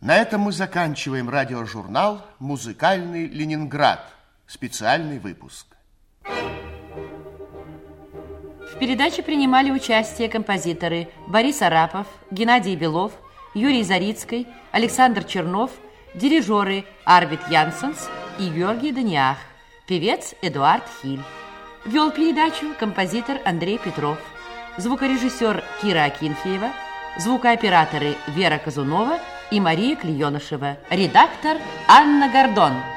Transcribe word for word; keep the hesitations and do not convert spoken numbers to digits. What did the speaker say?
На этом мы заканчиваем радиожурнал «Музыкальный Ленинград». Специальный выпуск. В передаче принимали участие композиторы Борис Арапов, Геннадий Белов, Юрий Зарицкий, Александр Чернов, дирижеры Арвид Янсенс и Георгий Даниах, певец Эдуард Хиль. Вел передачу композитор Андрей Петров, звукорежиссер Кира Акинфеева, звукооператоры Вера Казунова и Мария Клеенышева, редактор Анна Гордон.